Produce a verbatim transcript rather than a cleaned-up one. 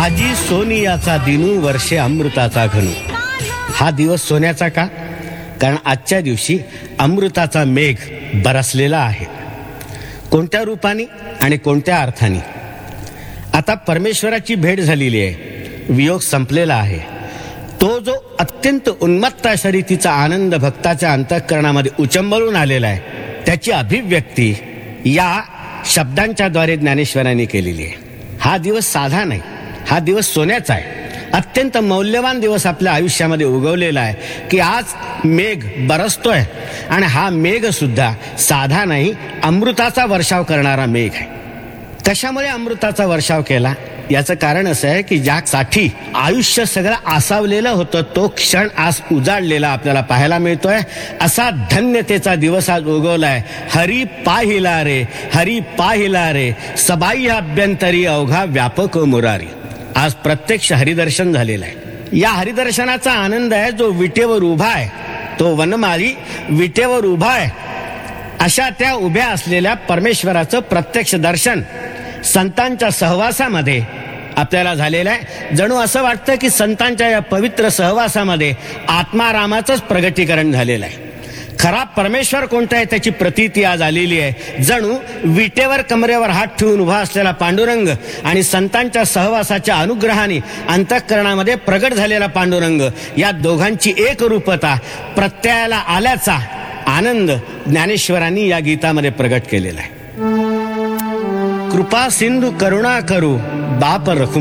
आजी सोनियाचा दिनू वर्षे अमृताचा घनू. हा दिवस सोन्याचा का? कारण आजच्या दिवशी अमृताचा मेघ बरसलेला आहे. कोणत्या रूपाने आणि कोणत्या अर्थाने? आता परमेश्वराची भेट झालेली आहे, वियोग संपलेला आहे. तो जो अत्यंत उन्मत्त शरीतीचा आनंद भक्ताच्या अंतःकरणामध्ये उचंबळून आलेला आहे, त्याची अभिव्यक्ती या शब्दांच्या द्वारे ज्ञानेश्वरांनी केलेली आहे. हा दिवस साधा नाही, हा दिवस सोन्याचा आहे. अत्यंत मौल्यवान दिवस आपल्या आयुष्यामध्ये उगवलेला आहे की आज मेघ बरसतोय आणि हा मेघ सुद्धा साधा नाही, अमृताचा वर्षाव करणारा मेघ आहे. कशामुळे अमृताचा वर्षाव केला? याचं कारण असं आहे की ज्यासाठी आयुष्य सगळं आसावलेलं होतं तो क्षण आज उजाडलेला आपल्याला पाहायला मिळतोय. असा धन्यतेचा दिवस आज उगवलाय. हरी पाहिला रे, हरी पाहिला रे, सबाई अभ्यंतरी अवघा व्यापक मुरारी. आज प्रत्यक्ष हरिदर्शन झालेलं आहे. या हरिदर्शनाचा आनंद आहे. जो विटेवर उभा आहे, तो वनमाली विटेवर उभा आहे, अशा त्या उभ्या असलेल्या परमेश्वराचं प्रत्यक्ष दर्शन संतांच्या सहवासामध्ये आपल्याला झालेलं आहे. जणू असं वाटतं की संतांच्या या पवित्र सहवासामध्ये आत्मारामाचंच प्रगटीकरण झालेलं आहे. खरा परमेश्वर कोणता आहे त्याची प्रतीती आज आलेली आहे. जणू विटेवर कमरेवर हात ठेवून उभा असलेला पांडुरंग आणि संतांच्या सहवासाच्या अनुग्रहाने अंतःकरणामध्ये प्रगट झालेला पांडुरंग, या दोघांची एक रूपता प्रत्ययाला आल्याचा आनंद ज्ञानेश्वरांनी या गीतामध्ये प्रगट केलेला आहे. कृपा सिंधू करुणा करू बाप रखुम